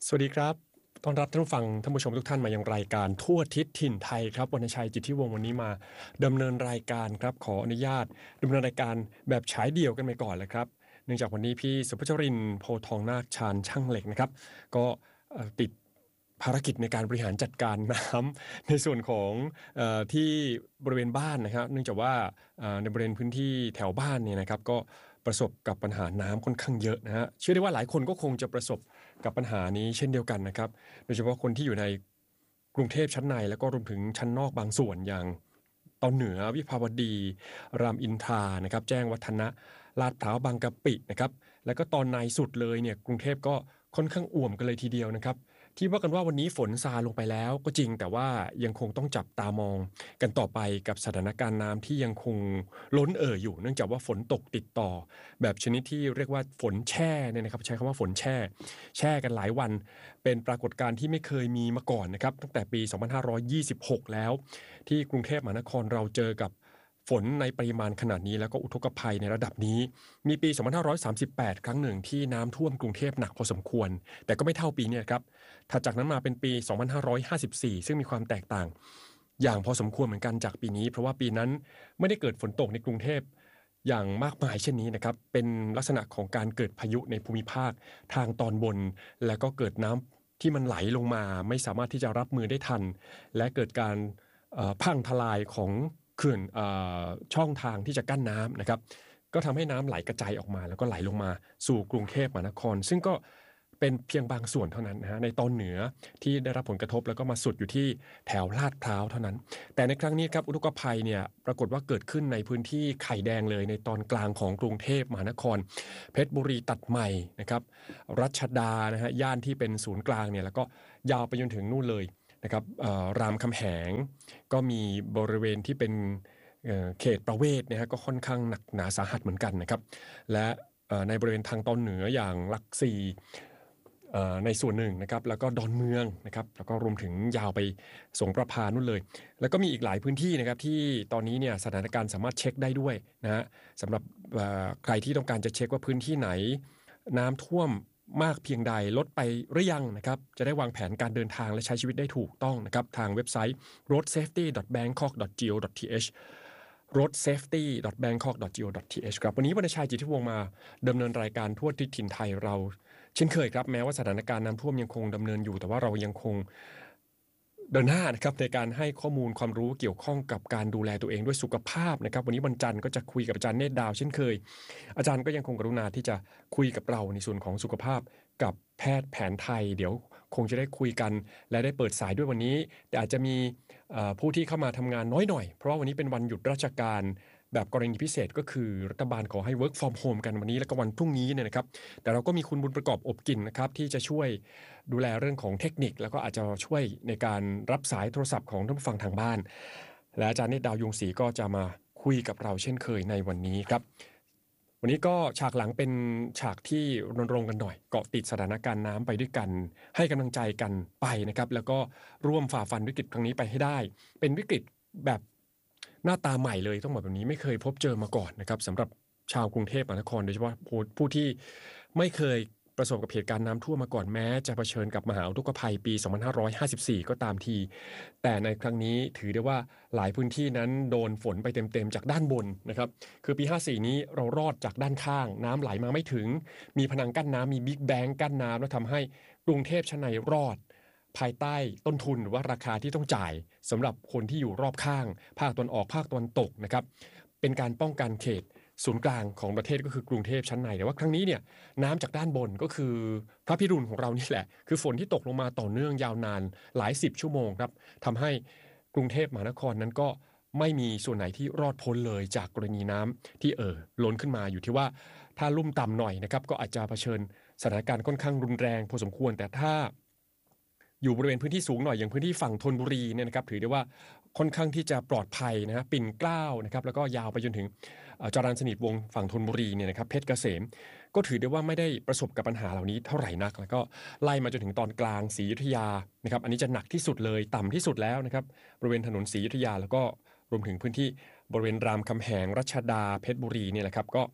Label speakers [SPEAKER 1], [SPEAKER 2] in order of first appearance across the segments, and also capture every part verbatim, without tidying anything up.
[SPEAKER 1] สวัสดีครับต้อนรับท่านผู้ฟังท่านผู้ชมทุกท่านมายังรายการทั่วทิศถิ่นไทยครับวรรณชัยจิตทิวงศ์วันนี้มาดำเนินรายการครับขออนุญาตดำเนินรายการแบบฉายเดี่ยวกันไปก่อนเลยครับเนื่องจากวันนี้พี่สุภชรินทร์โพธิ์ทองนาคชาญช่างเหล็กนะครับก็เอ่อติดภารกิจในการบริหารจัดการน้ำในส่วนของเอ่อที่บริเวณบ้านนะครับเนื่องจากว่าเอ่อในบริเวณพื้นที่แถวบ้านเนี่ยนะครับก็ประสบกับปัญหาน้ำค่อนข้างเยอะนะฮะเชื่อได้ว่าหลายคนก็คงจะประสบกับปัญหานี้เช่นเดียวกันนะครับโดยเฉพาะคนที่อยู่ในกรุงเทพชั้นในแล้วก็รวมถึงชั้นนอกบางส่วนอย่างตอนเหนือวิภาวดีรามอินทรานะครับแจ้งวัฒนะลาดพร้าวบางกะปินะครับแล้วก็ตอนในสุดเลยเนี่ยกรุงเทพก็ค่อนข้างอ่วมกันเลยทีเดียวนะครับที่ว่ากันว่าวันนี้ฝนซาลงไปแล้วก็จริงแต่ว่ายังคงต้องจับตามองกันต่อไปกับสถานการณ์น้ำที่ยังคงล้นเอ่ออยู่เนื่องจากว่าฝนตกติดต่อแบบชนิดที่เรียกว่าฝนแช่เนี่ยนะครับใช้คำว่าฝนแช่แช่กันหลายวันเป็นปรากฏการณ์ที่ไม่เคยมีมาก่อนนะครับตั้งแต่ปีสองพันห้าร้อยยี่สิบหกแล้วที่กรุงเทพมหานครเราเจอกับฝนในปริมาณขนาดนี้แล้วก็อุทกภัยในระดับนี้มีปีสองพันห้าร้อยสามสิบแปดครั้งหนึ่งที่น้ำท่วมกรุงเทพหนักพอสมควรแต่ก็ไม่เท่าปีนี้ครับถัดจากนั้นมาเป็นปีสองพันห้าร้อยห้าสิบสี่ซึ่งมีความแตกต่างอย่างพอสมควรเหมือนกันจากปีนี้เพราะว่าปีนั้นไม่ได้เกิดฝนตกในกรุงเทพอย่างมากมายเช่นนี้นะครับเป็นลักษณะของการเกิดพายุในภูมิภาคทางตอนบนแล้วก็เกิดน้ำที่มันไหลลงมาไม่สามารถที่จะรับมือได้ทันและเกิดการเอ่อพังทลายของเขื่อนเอ่อช่องทางที่จะกั้นน้ำนะครับก็ทำให้น้ำไหลกระจายออกมาแล้วก็ไหลลงมาสู่กรุงเทพมหานครซึ่งก็เป็นเพียงบางส่วนเท่านั้นนะฮะในตอนเหนือที่ได้รับผลกระทบแล้วก็มาสุดอยู่ที่แถวลาดพร้าวเท่านั้นแต่ในครั้งนี้ครับอุทกภัยเนี่ยปรากฏว่าเกิดขึ้นในพื้นที่ไข่แดงเลยในตอนกลางของกรุงเทพมหานครเพชรบุรีตัดใหม่นะครับรัชดานะฮะย่านที่เป็นศูนย์กลางเนี่ยแล้วก็ยาวไปจนถึงนู่นเลยนะครับเอ่อรามคำแหงก็มีบริเวณที่เป็นเอ่อเขตประเวศนะฮะก็ค่อนข้างหนักหนาสาหัสเหมือนกันนะครับและเอ่อในบริเวณทางตอนเหนืออย่างหลักสี่ เอ่อในส่วนหนึ่งนะครับแล้วก็ดอนเมืองนะครับแล้วก็รวมถึงยาวไปสงประพานู่นเลยแล้วก็มีอีกหลายพื้นที่นะครับที่ตอนนี้เนี่ยสถานการณ์สามารถเช็คได้ด้วยนะฮะสำหรับเอ่อใครที่ต้องการจะเช็คว่าพื้นที่ไหนน้ำท่วมมากเพียงใดลดไปหรือยังนะครับจะได้วางแผนการเดินทางและใช้ชีวิตได้ถูกต้องนะครับทางเว็บไซต์ road safety dot bangkok dot go dot th road safety dot bangkok dot go dot th ครับวันนี้วรรณชัยจิตทิวงศ์มาดำเนินรายการทั่วทิศถิ่นไทยเราเช่นเคยครับแม้ว่าสถานการณ์น้ำท่วมยังคงดำเนินอยู่แต่ว่าเรายังคงเดินหน้านะครับในการให้ข้อมูลความรู้เกี่ยวข้องกับการดูแลตัวเองด้วยสุขภาพนะครับวันนี้วันจันทร์ก็จะคุยกับอาจารย์เนตรดาวเช่นเคยอาจารย์ก็ยังคงกรุณาที่จะคุยกับเราในส่วนของสุขภาพกับแพทย์แผนไทยเดี๋ยวคงจะได้คุยกันและได้เปิดสายด้วยวันนี้แต่อาจจะมีเอ่อผู้ที่เข้ามาทำงานน้อยหน่อยเพราะว่าวันนี้เป็นวันหยุดราชการแบบกรณีพิเศษก็คือรัฐบาลขอให้ work from home กันวันนี้และก็วันพรุ่งนี้เนี่ยนะครับแต่เราก็มีคุณบุญประกอบอบกิ่นนะครับที่จะช่วยดูแลเรื่องของเทคนิคแล้วก็อาจจะช่วยในการรับสายโทรศัพท์ของท่านผู้ฟังทางบ้านและอาจารย์เนตรดาวยุงศรีก็จะมาคุยกับเราเช่นเคยในวันนี้ครับวันนี้ก็ฉากหลังเป็นฉากที่รณรงค์กันหน่อยเกาะติดสถานการณ์น้ำไปด้วยกันให้กำลังใจกันไปนะครับแล้วก็ร่วมฝ่าฟันวิกฤตครั้งนี้ไปให้ได้เป็นวิกฤตแบบหน้าตาใหม่เลยต้องบอกแบบนี้ไม่เคยพบเจอมาก่อนนะครับสำหรับชาวกรุงเทพมหานครโดยเฉพาะผู้ผู้ที่ไม่เคยประสบกับเหตุการณ์น้ำท่วมมาก่อนแม้จะเผชิญกับมหาอุทกภัยปีสองพันห้าร้อยห้าสิบสี่ก็ตามทีแต่ในครั้งนี้ถือได้ว่าหลายพื้นที่นั้นโดนฝนไปเต็มๆจากด้านบนนะครับคือปีห้าสิบสี่นี้เรารอดจากด้านข้างน้ำไหลมาไม่ถึงมีพนังกั้นน้ำมีบิ๊กแบงกั้นน้ำแล้วทำให้กรุงเทพชั้นในรอดภายใต้ต้นทุนหรือว่าราคาที่ต้องจ่ายสำหรับคนที่อยู่รอบข้างภาคตะวันออกภาคตะวันตกนะครับเป็นการป้องกันเขตศูนย์กลางของประเทศก็คือกรุงเทพชั้นในแต่ว่าครั้งนี้เนี่ยน้ำจากด้านบนก็คือพระพิรุณของเรานี่แหละคือฝนที่ตกลงมาต่อเนื่องยาวนานหลายสิบชั่วโมงครับทำให้กรุงเทพมหานครนั้นก็ไม่มีส่วนไหนที่รอดพ้นเลยจากกรณีน้ำที่เอ่อล้นขึ้นมาอยู่ที่ว่าถ้าลุ่มต่ำหน่อยนะครับก็อาจจะเผชิญสถานการณ์ค่อนข้างรุนแรงพอสมควรแต่ถ้าอยู่บริเวณพื้นที่สูงหน่อยอย่างพื้นที่ฝั่งธนบุรีเนี่ยนะครับถือได้ว่าค่อนข้างที่จะปลอดภัยนะฮะปิ่นเกล้านะครับแล้วก็ยาวไปจนถึงจรัญสนิทวงศ์ฝั่งธนบุรีเนี่ยนะครับเพชรเกษมก็ถือได้ว่าไม่ได้ประสบกับปัญหาเหล่านี้เท่าไหร่นักแล้วก็ไล่มาจนถึงตอนกลางศรีอยุธยานะครับอันนี้จะหนักที่สุดเลยต่ำที่สุดแล้วนะครับบริเวณถนนศรีอยุธยาแล้วก็รวมถึงพื้นที่บริเวณรามคำแหงรัชดาเพชรบุรีเนี่ยแหละครับก็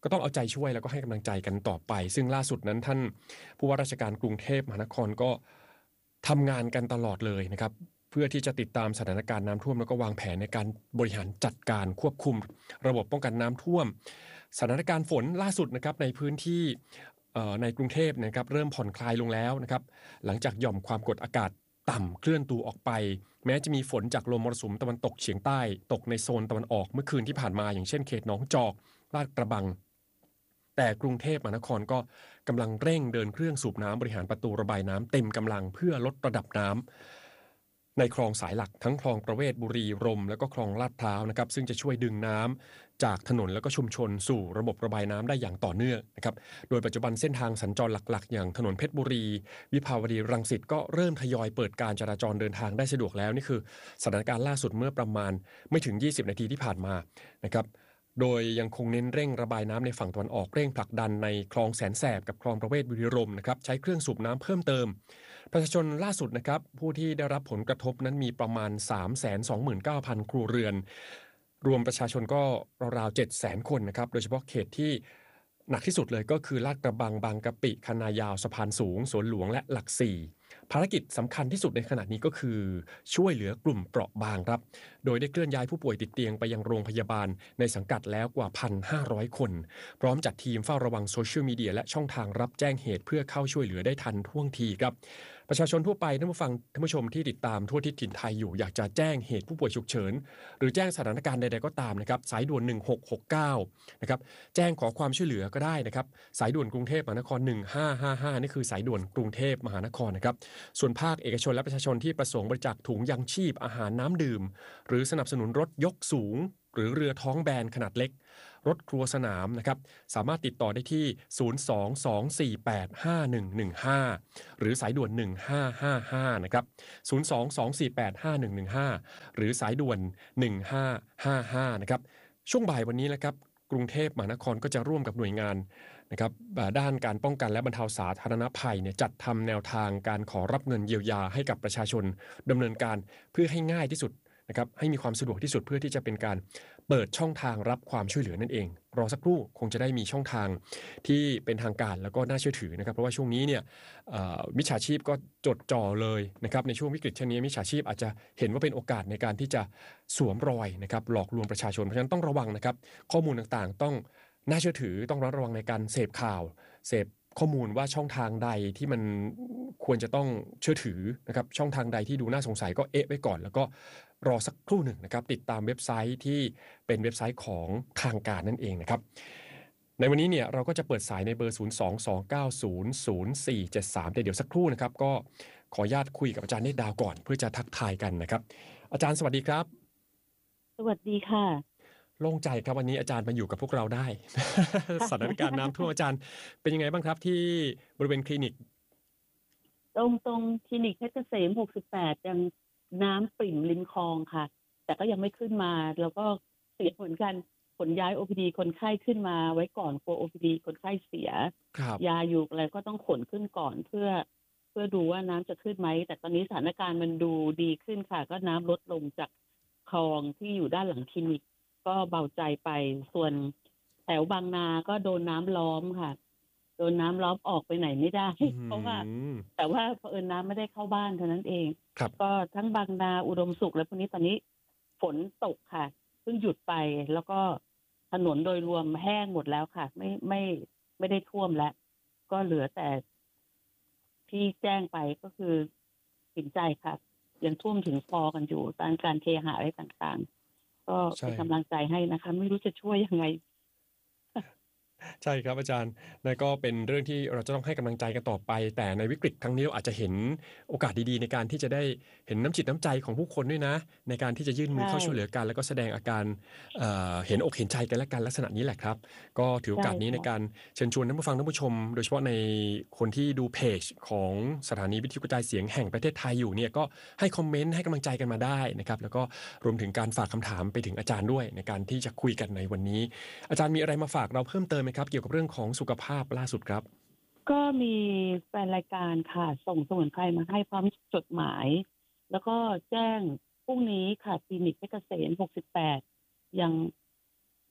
[SPEAKER 1] ก็ต้องเอาใจช่วยแล้วก็ให้กำลังใจกันต่อไปซึ่งล่าสุดนั้นท่านผู้ว่าราชการกรุงเทพมหานครก็ทำงานกันตลอดเลยนะครับเพื่อที่จะติดตามสถานการณ์น้ำท่วมแล้วก็วางแผนในการบริหารจัดการควบคุมระบบป้องกันน้ำท่วมสถานการณ์ฝนล่าสุดนะครับในพื้นที่ในกรุงเทพนะครับเริ่มผ่อนคลายลงแล้วนะครับหลังจากหย่อมความกดอากาศต่ำเคลื่อนตัวออกไปแม้จะมีฝนจากลมมรสุมตะวันตกเฉียงใต้ตกในโซนตะวันออกเมื่อคืนที่ผ่านมาอย่างเช่นเขตหนองจอกลาดกระบังแต่กรุงเทพมหานครก็กำลังเร่งเดินเครื่องสูบน้ำบริหารประตูระบายน้ำเต็มกำลังเพื่อลดระดับน้ำในคลองสายหลักทั้งคลองประเวศบุรีรมย์แล้วก็คลองลาดพร้าวนะครับซึ่งจะช่วยดึงน้ำจากถนนแล้วก็ชุมชนสู่ระบบระบายน้ำได้อย่างต่อเนื่องนะครับโดยปัจจุบันเส้นทางสัญจรหลักๆอย่างถนนเพชรบุรีวิภาวดีรังสิตก็เริ่มทยอยเปิดการจราจรเดินทางได้สะดวกแล้วนี่คือสถานการณ์ล่าสุดเมื่อประมาณไม่ถึงยี่สิบนาทีที่ผ่านมานะครับโดยยังคงเน้นเร่งระบายน้ำในฝั่งตะวันออกเร่งผลักดันในคลองแสนแสบกับคลองประเวศบุรีรมย์นะครับใช้เครื่องสูบน้ำเพิ่มเติมประชาชนล่าสุดนะครับผู้ที่ได้รับผลกระทบนั้นมีประมาณ สามแสนสองหมื่นเก้าพัน ครัวเรือนรวมประชาชนก็ราวๆ เจ็ดแสน คนนะครับโดยเฉพาะเขตที่หนักที่สุดเลยก็คือลาดกระบังบางกะปิคณะยาวสะพานสูงสวนหลวงและหลักสี่ภารกิจสำคัญที่สุดในขณะนี้ก็คือช่วยเหลือกลุ่มเปราะบางครับโดยได้เคลื่อนย้ายผู้ป่วยติดเตียงไปยังโรงพยาบาลในสังกัดแล้วกว่า หนึ่งพันห้าร้อย คนพร้อมจัดทีมเฝ้าระวังโซเชียลมีเดียและช่องทางรับแจ้งเหตุเพื่อเข้าช่วยเหลือได้ทันท่วงทีครับประชาชนทั่วไปท่านผู้ฟังท่านผู้ชมที่ติดตามทั่วทิศถิ่นไทยอยู่อยากจะแจ้งเหตุผู้ป่วยฉุกเฉินหรือแจ้งสถานการณ์ใดๆก็ตามนะครับสายด่วนหนึ่งหกหกเก้านะครับแจ้งขอความช่วยเหลือก็ได้นะครับสายด่วนกรุงเทพมหานครหนึ่งห้าห้าห้านี่คือสายด่วนกรุงเทพมหานครนะครับส่วนภาคเอกชนและประชาชนที่ประสงค์บริจาคถุงยังชีพอาหารน้ำดื่มหรือสนับสนุนรถยกสูงหรือเรือท้องแบนขนาดเล็กรถครัวสนามนะครับสามารถติดต่อได้ที่ศูนย์ สอง สอง สี่ แปด ห้า หนึ่ง หนึ่ง ห้าหรือสายด่วนหนึ่งห้าห้าห้านะครับศูนย์ สอง สอง สี่ แปด ห้า หนึ่ง หนึ่ง ห้าหรือสายด่วนหนึ่งห้าห้าห้านะครับช่วงบ่ายวันนี้นะครับกรุงเทพมหานครก็จะร่วมกับหน่วยงานนะครับด้านการป้องกันและบรรเทาสาธารณภัยเนี่ยจัดทำแนวทางการขอรับเงินเยียวยาให้กับประชาชนดำเนินการเพื่อให้ง่ายที่สุดนะครับให้มีความสะดวกที่สุดเพื่อที่จะเป็นการเปิดช่องทางรับความช่วยเหลือนั่นเองรอสักครู่คงจะได้มีช่องทางที่เป็นทางการแล้วก็น่าเชื่อถือนะครับเพราะว่าช่วงนี้เนี่ยมิจฉาชีพก็จดจ่อเลยนะครับในช่วงวิกฤตเช่นนี้มิจฉาชีพอาจจะเห็นว่าเป็นโอกาสในการที่จะสวมรอยนะครับหลอกลวงประชาชนเพราะฉะนั้นต้องระวังนะครับข้อมูลต่างๆต้องน่าเชื่อถือต้องระวังในการเสพข่าวเสพข้อมูลว่าช่องทางใดที่มันควรจะต้องเชื่อถือนะครับช่องทางใดที่ดูน่าสงสัยก็เอ๊ะไว้ก่อนแล้วก็รอสักครู่หนึ่งนะครับติดตามเว็บไซต์ที่เป็นเว็บไซต์ของทางการนั่นเองนะครับในวันนี้เนี่ยเราก็จะเปิดสายในเบอร์ศูนย์ สอง สอง เก้า ศูนย์ ศูนย์ สี่ เจ็ด สามแต่เดี๋ยวสักครู่นะครับก็ขออนุญาตคุยกับอาจารย์เนตรดาวก่อนเพื่อจะทักทายกันนะครับอาจารย์สวัสดีครับ
[SPEAKER 2] สวัสดีค่ะ
[SPEAKER 1] โล่งใจครับวันนี้อาจารย์มาอยู่กับพวกเราได้ สถานการณ์น้ำท่วมอาจารย์เป็นยังไงบ้างครับที่บริเวณคลินิก
[SPEAKER 2] ตรงตรงคลินิกเพชรเกษมหกสิบแปดยังน้ำปริ่มริมคลองค่ะแต่ก็ยังไม่ขึ้นมาแล้วก็เสียเหมือนกันขนย้าย โอ พี ดี คนไข้ขึ้นมาไว้ก่อนกลัว โอ พี ดี คนไข้เสียยาอยู่อะไรก็ต้องขนขึ้นก่อนเพื่อเพื่อดูว่าน้ำจะขึ้นไหมแต่ตอนนี้สถานการณ์มันดูดีขึ้นค่ะก็น้ำลดลงจากคลองที่อยู่ด้านหลังคลินิกก็เบาใจไปส่วนแถวบางนาก็โดนน้ำล้อมค่ะโดนน้ำล้อมออกไปไหนไม่ได้เพราะว่าแต่ว่าเผอิญน้ำไม่ได้เข้าบ้านเท่านั้นเองก็ทั้งบางนาอุดมสุขและพวกนี้ตอนนี้ฝนตกค่ะเพิ่งหยุดไปแล้วก็ถนนโดยรวมแห้งหมดแล้วค่ะไม่ไม่ไม่ได้ท่วมแล้วก็เหลือแต่ที่แจ้งไปก็คือสินใจค่ะยังท่วมถึงคอกันอยู่ตามการเทหะอะไรต่างๆก็เป็นกำลังใจให้นะคะไม่รู้จะช่วยยังไง
[SPEAKER 1] ใช่ครับอาจารย์นั่นก็เป็นเรื่องที่เราจะต้องให้กำลังใจกันต่อไปแต่ในวิกฤตครั้งนี้เราอาจจะเห็นโอกาสดีๆในการที่จะได้เห็นน้ำจิตน้ำใจของผู้คนด้วยนะในการที่จะยื่นมือเข้าช่วยเหลือกันแล้วก็แสดงอาการเอ่อเห็นอกเห็นใจกันและกันลักษณะนี้แหละครับก็ถือโอกาสนี้ในการเชิญชวนท่านผู้ฟังท่านผู้ชมโดยเฉพาะในคนที่ดูเพจของสถานีวิทยุกระจายเสียงแห่งประเทศไทยอยู่เนี่ยก็ให้คอมเมนต์ให้กำลังใจกันมาได้นะครับแล้วก็รวมถึงการฝากคำถามไปถึงอาจารย์ด้วยในการที่จะคุยกันในวันนี้อาจารย์มีอะไรมาฝากเราเพิ่มเติมไหมครับเกี่ยวกับเรื่องของสุขภาพล่าสุดครับ
[SPEAKER 2] ก็มีแฟนรายการค่ะส่งสมุนไพรมาให้พร้อมจดหมายแล้วก็แจ้งพรุ่งนี้ค่ะคลินิกเพชรเกษมหกสิบแปดยัง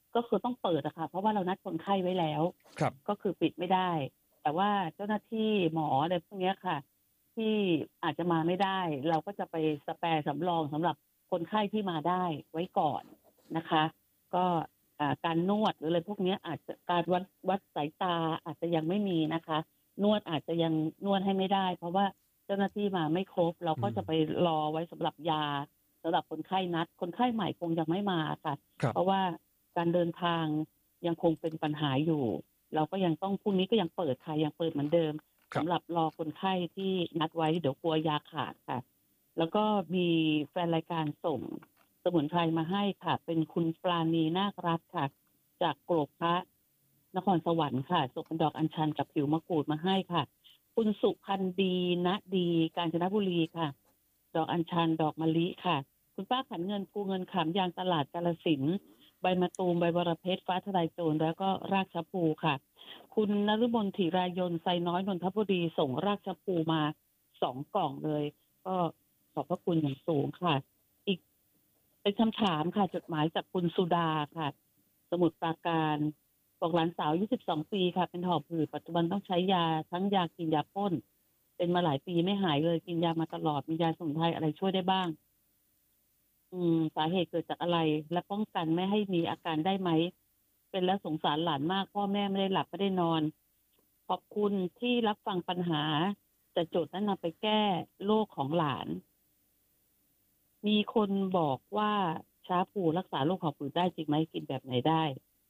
[SPEAKER 2] ก็คือต้องเปิดอะค่ะเพราะว่าเรานัดคนไข้ไว้แล้ว
[SPEAKER 1] ครับ
[SPEAKER 2] ก็คือปิดไม่ได้ แต่ว่าเจ้าหน้าที่หมออะไรพวกเนี้ยค่ะ ที่อาจจะมาไม่ได้ เราก็จะไปสแปร์สำรองสำหรับคนไข้ที่มาได้ไว้ก่อนนะคะ ก็อ่าการนวดหรืออะไรพวกเนี้ยอาจจะการวัดวัดสายตาอาจจะยังไม่มีนะคะ นวดอาจจะยังนวดให้ไม่ได้ เพราะว่าเจ้าหน้าที่มาไม่ครบ เราก็
[SPEAKER 1] อืม
[SPEAKER 2] จะไปรอไว้สำหรับยาสำหรับคนไข้นัด คนไข้ใหม่คงยังไม่มาค่ะ
[SPEAKER 1] ครับ
[SPEAKER 2] เพราะว่าการเดินทางยังคงเป็นปัญหาอยู่ เราก็ยังต้องพรุ่งนี้ก็ยังเปิดค่ะยังเปิดเหมือนเดิม
[SPEAKER 1] ครั
[SPEAKER 2] สำ
[SPEAKER 1] บ
[SPEAKER 2] หรับรอคนไข้ที่นัดไว้เดี๋ยวกลัวยาขาดค่ะ แล้วก็มีแฟนรายการส่งสมุนไพรมาให้ค่ะ เป็นคุณปราณีนาครัตน์ค่ะ จากโกรกพระนครสวรรค์ค่ะส่งเป็นดอกอัญชันกับผิวมะกรูดมาให้ค่ะ คุณสุพันธ์ดีณดีกาญจนบุรีค่ะ ดอกอัญชันดอกมะลิค่ะ คุณป้าขันเงินภูเงินขามยางตลาดกาฬสินธุ์ใบมะตูมใบบรเพชรฟ้าทลายโจรแล้วก็รากชะพูค่ะ คุณนฤมลธีรายนไซน้อยนนทบุรีส่งรากชะพูมาสองกล่องเลย ก็ขอบพระคุณอย่างสูงค่ะ อีกเป็นคำถามค่ะจดหมายจากคุณสุดาค่ะ สมุทรปราการบอกหลานสาวอายุสิบสองปีค่ะ เป็นหอบหืดปัจจุบันต้องใช้ยาทั้งยากินยาพ่นเป็นมาหลายปีไม่หายเลยกินยามาตลอดมียาสมุนไพรอะไรช่วยได้บ้าง อืมสาเหตุเกิดจากอะไร และป้องกันไม่ให้มีอาการได้ไหม เป็นแล้วสงสารหลานมาก พ่อแม่ไม่ได้หลับไม่ได้นอน ขอบคุณที่รับฟังปัญหาแต่โจทย์นั้นนำไปแก้โรคของหลาน มีคนบอกว่าช้าผูรักษาโรคหอบหืดได้จริงไหมกินแบบไหนได้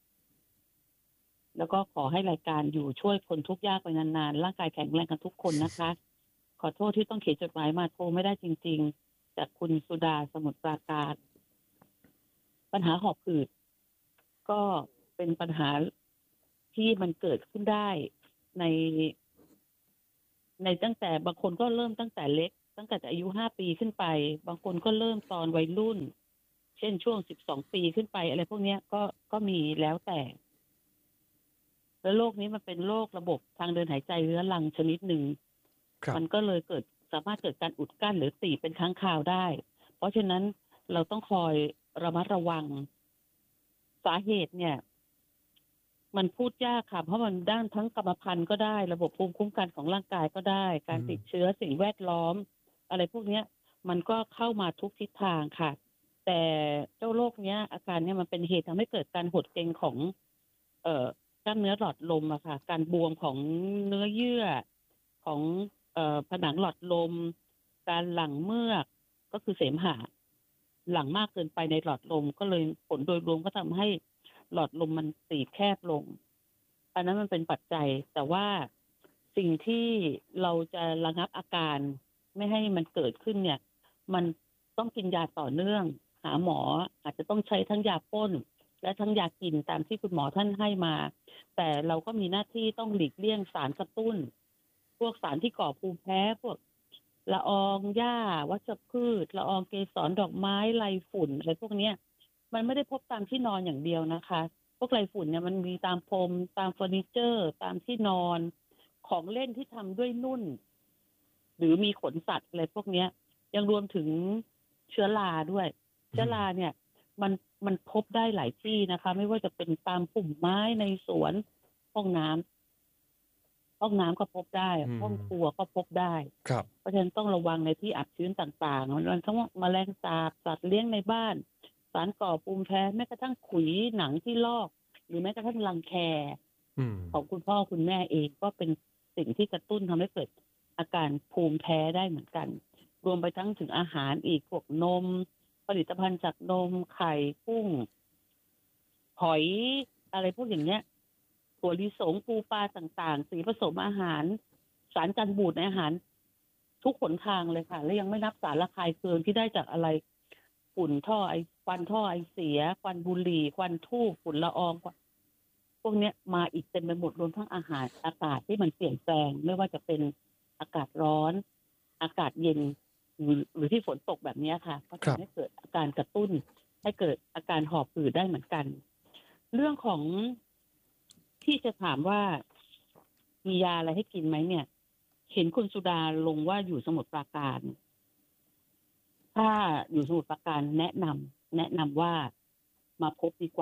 [SPEAKER 2] แล้วก็ขอให้รายการอยู่ช่วยคนทุกข์ยากไปนานๆร่างกายแข็งแรงกันทุกคนนะคะ ขอโทษที่ต้องเขียนจดหมายมาโทรไม่ได้จริง ๆ จากคุณสุดาสมุทรปราการ ปัญหาหอบหืดก็เป็นปัญหาที่มันเกิดขึ้นได้ใน ในตั้งแต่บางคนก็เริ่มตั้งแต่เล็ก ตั้งแต่อายุห้าปีขึ้นไป บางคนก็เริ่มตอนวัยรุ่น เช่นช่วงสิบสองปีขึ้นไป อะไรพวกเนี้ยก็ก็มีแล้วแต่ แล้วโรคนี้มันเป็นโรคระบบทางเดินหายใจเรื้อรังชนิดหนึ่ง
[SPEAKER 1] ครับ
[SPEAKER 2] มันก็เลยเกิดสามารถเกิดการอุดกั้นหรือตีบเป็นครั้งคราวได้ เพราะฉะนั้นเราต้องคอยระมัดระวัง สาเหตุเนี่ย มันพูดยากค่ะ เพราะมันด้านทั้งกรรมพันธุ์ก็ได้ ระบบภูมิคุ้มกันของร่างกายก็ได้ การ
[SPEAKER 1] อืม
[SPEAKER 2] ติดเชื้อสิ่งแวดล้อม อะไรพวกเนี้ย มันก็เข้ามาทุกทิศทางค่ะ แต่เจ้าโรคเนี้ย อาการเนี้ยมันเป็นเหตุทำให้เกิดการหดเกร็งของ เอ่อกล้ามเนื้อหลอดลมอะค่ะ การบวมของเนื้อเยื่อของเอ่อผนังหลอดลม การหลั่งเมือกก็คือเสมหะ หลั่งมากเกินไปในหลอดลม ก็เลยผลโดยรวมก็ทำให้หลอดลมมันตีบแคบลง อันนั้นมันเป็นปัจจัย แต่ว่าสิ่งที่เราจะระงับอาการไม่ให้มันเกิดขึ้นเนี่ย มันต้องกินยาต่อเนื่อง หาหมออาจจะต้องใช้ทั้งยาพ่นและทั้งยากินตามที่คุณหมอท่านให้มา แต่เราก็มีหน้าที่ต้องหลีกเลี่ยงสารกระตุ้น พวกสารที่ก่อภูมิแพ้ พวกละอองหญ้า วัชพืช ละอองเกสรดอกไม้ไรฝุ่นอะไรพวกเนี้ย มันไม่ได้พบตามที่นอนอย่างเดียวนะคะ พวกไรฝุ่นเนี่ยมันมีตามพรม ตามเฟอร์นิเจอร์ ตามที่นอน ของเล่นที่ทำด้วยนุ่น หรือมีขนสัตว์อะไรพวกเนี้ย ยังรวมถึงเชื้อราด้วย เชื้อราเนี่ย มันมันพบได้หลายที่นะคะ ไม่ว่าจะเป็นตามปุ่มไม้ในสวนห้องน้ำห้องน้ำก็พบได้
[SPEAKER 1] อืม
[SPEAKER 2] ห้องครัวก็พบได้
[SPEAKER 1] ครับ
[SPEAKER 2] เพราะฉะนั้นต้องระวังในที่อับชื้นต่างๆ มันมันทั้งแมลงสาบ สัตว์เลี้ยงในบ้าน สารก่อภูมิแพ้ แม้กระทั่งขุยหนังที่ลอก หรือแม้กระทั่งรังแค
[SPEAKER 1] อืม
[SPEAKER 2] ของคุณพ่อคุณแม่เองก็เป็นสิ่งที่กระตุ้นทำให้เกิดอาการภูมิแพ้ได้เหมือนกัน รวมไปทั้งถึงอาหารอีกพวกนม ผลิตภัณฑ์จากนม ไข่ กุ้ง หอย อะไรพวกอย่างเนี้ย ถั่วลิสง ปูปลาต่างๆ สีผสมอาหาร สารกันบูดในอาหาร ทุกหนทางเลยค่ะ และยังไม่นับสารระคายเคืองที่ได้จากอะไร ฝุ่นท่อไอควันท่อไอเสีย ควันบุหรี่ ควันธูป ฝุ่นละออง พวกเนี้ยมาอีกเต็มไปหมด รวมทั้งอาหาร อากาศที่มันเปลี่ยนแปลง ไม่ว่าจะเป็นอากาศร้อน อากาศเย็น หรือหรือที่ฝนตกแบบเนี้ยค่ะ ก็
[SPEAKER 1] ครับ
[SPEAKER 2] ทำให้เกิดอาการกระตุ้น ให้เกิดอาการหอบหืดได้เหมือนกัน เรื่องของที่จะถามว่ามียาอะไรให้กินไหมเนี่ย เห็นคุณสุดาลงว่าอยู่สมุทรปราการ ถ้าอยู่สมุทรปราการแนะนำแนะนำว่ามาพบดีกว่า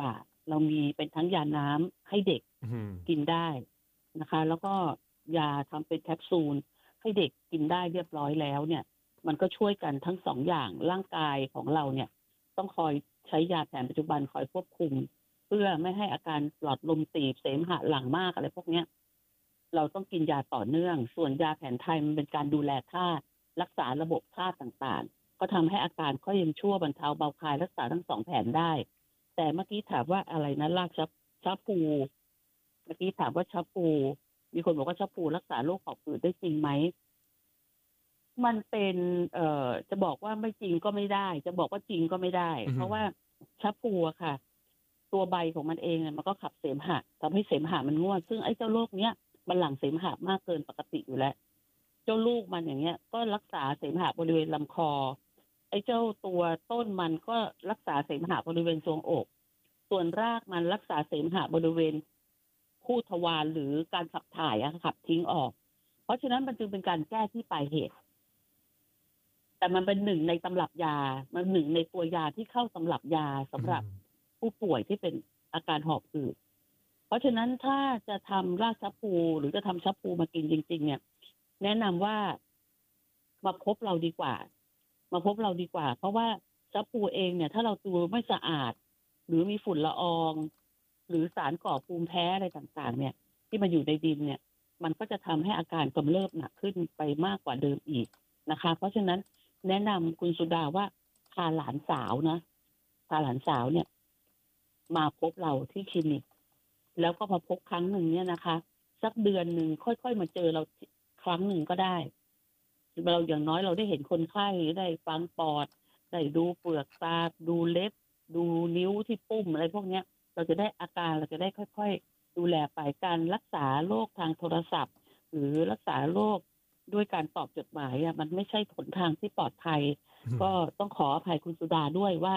[SPEAKER 2] เรามีเป็นทั้งยาน้ำให้เด็ก
[SPEAKER 1] อื้อฮือ
[SPEAKER 2] กินได้นะคะ แล้วก็ยาทำเป็นแคปซูลให้เด็กกินได้เรียบร้อยแล้วเนี่ย มันก็ช่วยกันทั้ง สอง อย่าง ร่างกายของเราเนี่ยต้องคอยใช้ยาแผนปัจจุบันคอยควบคุม เพื่อไม่ให้อาการหลอดลมตีบ เสมหะหลั่งมากอะไรพวกเนี้ย เราต้องกินยาต่อเนื่อง ส่วนยาแผนไทยมันเป็นการดูแลธาตุ รักษาระบบธาตุต่างๆ ก็ทำให้อาการก็ยังชั่วบรรเทาเบาคลายรักษาทั้ง สอง แผนได้ แต่เมื่อกี้ถามว่าอะไรนะรากชะ ชะพู เมื่อกี้ถามว่าชะพู มีคนบอกว่าชะพูรักษาโรคหอบหืดได้จริงไหม? มันเป็น เอ่อ จะบอกว่าไม่จริงก็ไม่ได้ จะบอกว่าจริงก็ไม่ได้
[SPEAKER 1] อือ
[SPEAKER 2] เพ
[SPEAKER 1] ฮึ
[SPEAKER 2] ราะว่าชะพูอะค่ะ ตัวใบของมันเองอะมันก็ขับเสมหะ ทำให้เสมหะมันง่วน ซึ่งไอ้เจ้าโรคเนี้ยมันหลั่งเสมหะมากเกินปกติอยู่แล้ว เจ้าลูกมันอย่างเงี้ยก็รักษาเสมหะบริเวณลำคอ ไอ้เจ้าตัวต้นมันก็รักษาเสมหะบริเวณทรวงอก ส่วนรากมันรักษาเสมหะบริเวณคูดทวาร หรือการขับถ่ายอะขับทิ้งออก เพราะฉะนั้นมันจึงเป็นการแก้ที่ปลายเหตุ แต่มันเป็นหนึ่งในตำรับยา มันหนึ่งในตัวยาที่เข้าตำรับยาสำหรับ
[SPEAKER 1] อืม
[SPEAKER 2] ผู้ป่วยที่เป็นอาการหอบหืด เพราะฉะนั้นถ้าจะทำรากชะพู หรือจะทำชะพูมากินจริง ๆ เนี่ย แนะนำว่า มาพบเราดีกว่า มาพบเราดีกว่า เพราะว่าชะพูเองเนี่ย ถ้าเราดูไม่สะอาด หรือมีฝุ่นละออง หรือสารก่อภูมิแพ้อะไรต่าง ๆ เนี่ย ที่มันอยู่ในดินเนี่ย มันก็จะทำให้อาการกำเริบหนักขึ้นไปมากกว่าเดิมอีกนะคะ เพราะฉะนั้นแนะนำคุณสุดาว่า พาหลานสาวนะ พาหลานสาวเนี่ย มาพบเราที่คลินิก แล้วก็พอพบครั้งหนึ่งเนี่ยนะคะ สักเดือนหนึ่งค่อย ๆ มาเจอเรา ท ครั้งหนึ่งก็ได้ เราอย่างน้อยเราได้เห็นคนไข้ ได้ฟังปอด ได้ดูเปลือกตา ดูเล็บ ดูนิ้วที่ปุ้ม อะไรพวกเนี้ย เราจะได้อาการ เราจะได้ค่อย ๆ ดูแลไป การรักษาโรคทางโทรศัพท์ หรือรักษาโรคด้วยการตอบจดหมายอะ มันไม่ใช่หนทางที่ปลอดภัย
[SPEAKER 1] อืม
[SPEAKER 2] ก็ต้องขออภัยคุณสุดาด้วยว่า